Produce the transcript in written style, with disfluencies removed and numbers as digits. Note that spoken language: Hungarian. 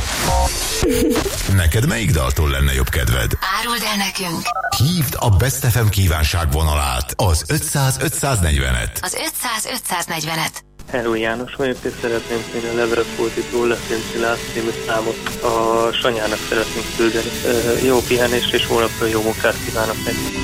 Neked melyik daltól lenne jobb kedved? Áruld el nekünk! Hívd a Best FM kívánságvonalát, az 500-540-et. Az 500-540-et. Hello, János vagyok, és szeretném kérni a Levelet Fordító Leszínci Lász című számot a Sanyának szeretnénk küldeni. Jó pihenést és holnapra jó munkát kívánok neki.